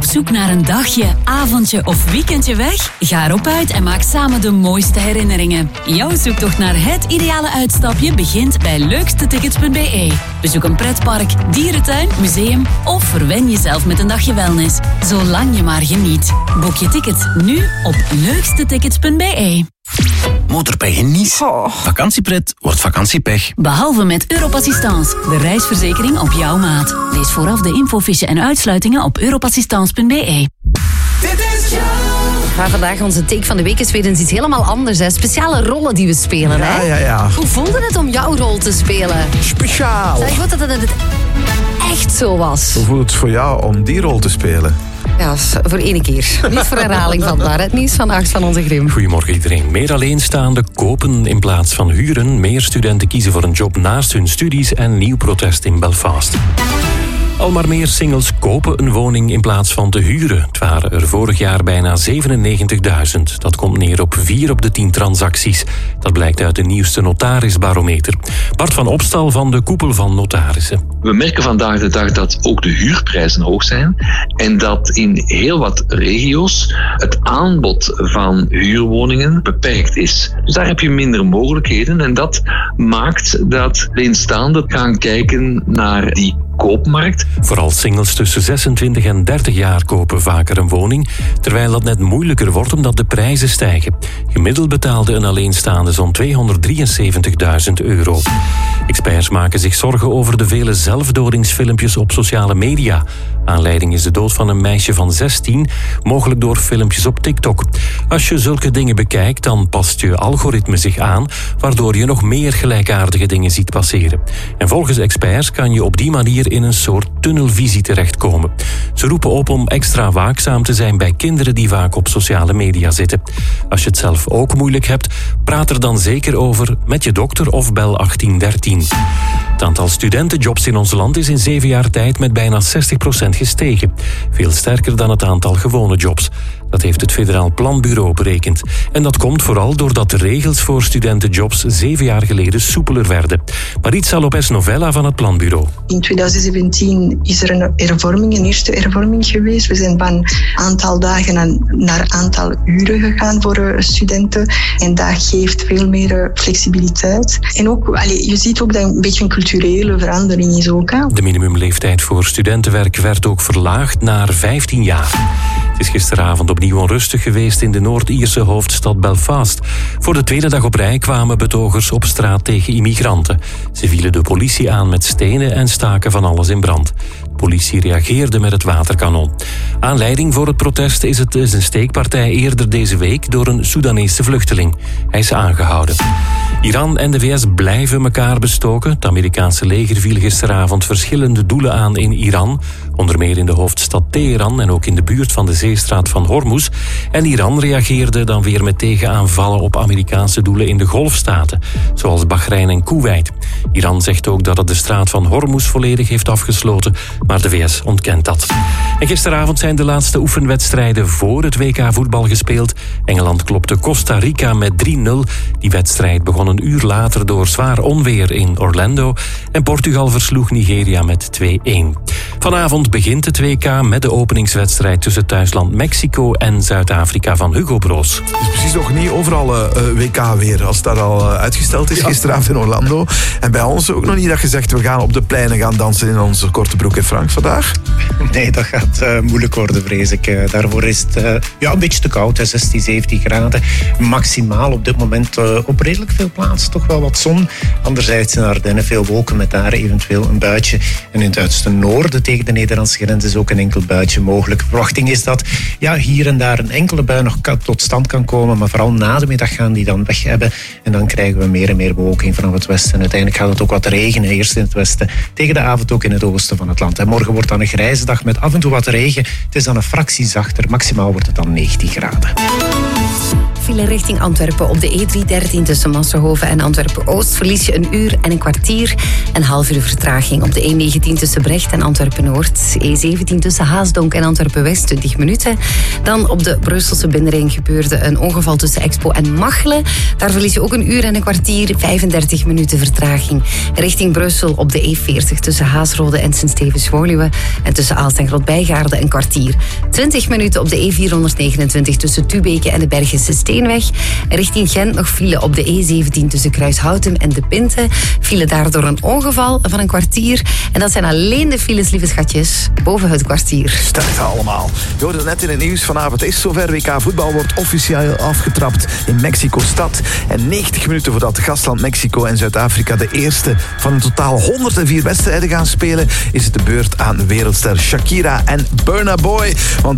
zoek naar een dagje, avondje of weekendje weg? Ga erop uit en maak samen de mooiste herinneringen. Jouw zoektocht naar het ideale uitstapje begint bij leukstetickets.be. Bezoek een pretpark, dierentuin, museum of verwen jezelf met een dagje wellness. Zolang je maar geniet. Boek je tickets nu op leukstetickets.be. Motorpech in Nice. Vakantiepret wordt vakantiepech. Behalve met Europassistance, de reisverzekering op jouw maat. Lees vooraf de infofiche en uitsluitingen op europassistance.be. Maar vandaag onze take van de week is weer eens iets helemaal anders. Hè? Speciale rollen die we spelen. Hè? Ja. Hoe voelde het om jouw rol te spelen? Speciaal. Zeg goed dat het echt zo was. Hoe voelt het voor jou om die rol te spelen? Ja, voor één keer. Niet voor herhaling vandaar. Het nieuws van 8 van onze Grim. Goedemorgen iedereen. Meer alleenstaanden kopen in plaats van huren. Meer studenten kiezen voor een job naast hun studies en nieuw protest in Belfast. Al maar meer singles kopen een woning in plaats van te huren. Het waren er vorig jaar bijna 97.000. Dat komt neer op 4 op de 10 transacties. Dat blijkt uit de nieuwste notarisbarometer. Bart van Opstal van de Koepel van Notarissen. We merken vandaag de dag dat ook de huurprijzen hoog zijn en dat in heel wat regio's het aanbod van huurwoningen beperkt is. Dus daar heb je minder mogelijkheden en dat maakt dat alleenstaanden gaan kijken naar die koopmarkt. Vooral singles tussen 26 en 30 jaar kopen vaker een woning, terwijl dat net moeilijker wordt omdat de prijzen stijgen. Gemiddeld betaalde een alleenstaande zo'n €273.000. Experts maken zich zorgen over de vele zelfdodingsfilmpjes op sociale media. Aanleiding is de dood van een meisje van 16, mogelijk door filmpjes op TikTok. Als je zulke dingen bekijkt, dan past je algoritme zich aan, waardoor je nog meer gelijkaardige dingen ziet passeren. En volgens experts kan je op die manier in een soort tunnelvisie terechtkomen. Ze roepen op om extra waakzaam te zijn bij kinderen die vaak op sociale media zitten. Als je het zelf ook moeilijk hebt, praat er dan zeker over met je dokter of bel 1813. Het aantal studentenjobs in ons land is in 7 jaar tijd met bijna 60% gestegen. Veel sterker dan het aantal gewone jobs. Dat heeft het Federaal Planbureau berekend. En dat komt vooral doordat de regels voor studentenjobs 7 jaar geleden soepeler werden. Maritza Lopez Novella van het Planbureau. In 2017 is er een hervorming, een eerste hervorming geweest. We zijn van aantal dagen naar aantal uren gegaan voor studenten. En dat geeft veel meer flexibiliteit. En ook, je ziet ook dat een beetje een culturele verandering is ook. Hè? De minimumleeftijd voor studentenwerk werd ook verlaagd naar 15 jaar. Het is gisteravond opnieuw onrustig geweest in de Noord-Ierse hoofdstad Belfast. Voor de tweede dag op rij kwamen betogers op straat tegen immigranten. Ze vielen de politie aan met stenen en staken van alles in brand. De politie reageerde met het waterkanon. Aanleiding voor het protest is een steekpartij eerder deze week door een Soedanese vluchteling. Hij is aangehouden. Iran en de VS blijven elkaar bestoken. Het Amerikaanse leger viel gisteravond verschillende doelen aan in Iran. Onder meer in de hoofdstad Teheran en ook in de buurt van de zeestraat van Hormuz. En Iran reageerde dan weer met tegenaanvallen op Amerikaanse doelen in de golfstaten, zoals Bahrein en Kuwait. Iran zegt ook dat het de straat van Hormuz volledig heeft afgesloten, maar de VS ontkent dat. En gisteravond zijn de laatste oefenwedstrijden voor het WK voetbal gespeeld. Engeland klopte Costa Rica met 3-0. Die wedstrijd begon een uur later door zwaar onweer in Orlando. En Portugal versloeg Nigeria met 2-1. Vanavond begint het WK met de openingswedstrijd tussen thuisland Mexico en Zuid-Afrika van Hugo Broos. Het is precies nog niet overal WK weer, als dat al uitgesteld is gisteravond in Orlando. En bij ons ook nog niet dat gezegd, we gaan op de pleinen gaan dansen in onze korte broek en Frank vandaag. Nee, dat gaat moeilijk worden, vrees ik. Daarvoor is het een beetje te koud, 16, 17 graden. Maximaal op dit moment op redelijk veel plaatsen toch wel wat zon. Anderzijds in Ardennen veel wolken met daar eventueel een buitje. En in het uiterste noorden tegen de Nederlandse grens is ook een enkel buitje mogelijk. De verwachting is dat hier en daar een enkele bui nog tot stand kan komen, maar vooral na de middag gaan die dan weg hebben. En dan krijgen we meer en meer bewolking vanaf het westen. En uiteindelijk gaat het ook wat regenen, eerst in het westen, tegen de avond ook in het oosten van het land. En morgen wordt dan een grijze dag met af en toe wat regen. Het is dan een fractie zachter, maximaal wordt het dan 19 graden. file richting Antwerpen. Op de E313 tussen Massenhoven en Antwerpen-Oost verlies je 1 uur en een kwartier. Een half uur vertraging. Op de E19 tussen Brecht en Antwerpen-Noord. E17 tussen Haasdonk en Antwerpen-West 20 minuten. Dan op de Brusselse binnenring gebeurde een ongeval tussen Expo en Machelen. Daar verlies je ook 1 uur en een kwartier, 35 minuten vertraging. Richting Brussel op de E40 tussen Haasrode en Sint-Stevens-Woluwe. En tussen Aalst en Grootbijgaarden een kwartier. 20 minuten op de E429 tussen Tubeke en de Bergense Steenweg. Richting Gent nog file op de E17 tussen Kruishouten en De Pinte. File daardoor een ongeval van een kwartier. En dat zijn alleen de files, lieve schatjes, boven het kwartier. Sterkte allemaal. Je hoorde net in het nieuws vanavond. Het is zover. WK voetbal wordt officieel afgetrapt in Mexico-stad. En 90 minuten voordat gastland Mexico en Zuid-Afrika de eerste van een totaal 104 wedstrijden gaan spelen, is het de beurt aan wereldster Shakira en Burna Boy. Want